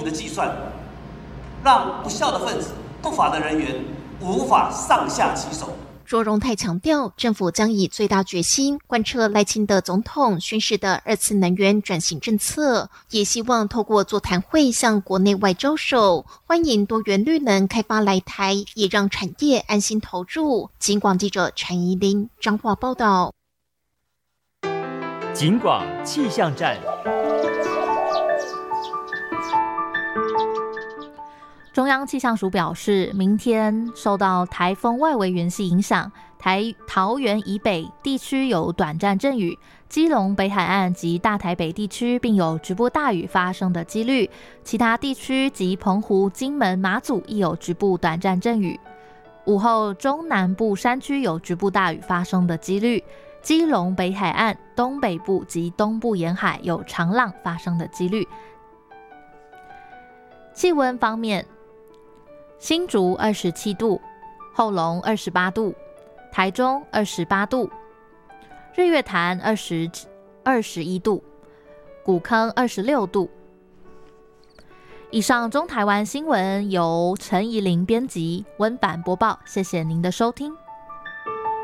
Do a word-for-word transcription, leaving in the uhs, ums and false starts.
的计算，让不肖的分子、不法的人员无法上下其手。 卓荣泰强调，政府将以最大决心贯彻赖清德总统宣示的二次能源转型政策，也希望透过座谈会向国内外招手，欢迎多元绿能开发来台，也让产业安心投入。警广记者陈怡玲彰化报道。 警广气象站。 中央气象署表示，明天受到台风外围云系影响，台桃园以北地区有短暂阵雨，基隆北海岸及大台北地区并有局部大雨发生的几率，其他地区及澎湖、金门、马祖亦有局部短暂阵雨。午后中南部山区有局部大雨发生的几率，基隆北海岸、东北部及东部沿海有长浪发生的几率。气温方面，新竹二十七度，后龙二十八度，台中二十八度，日月潭二十二十一度，古坑二十六度。以上中台湾新闻由陈怡玲编辑，温版播报，谢谢您的收听。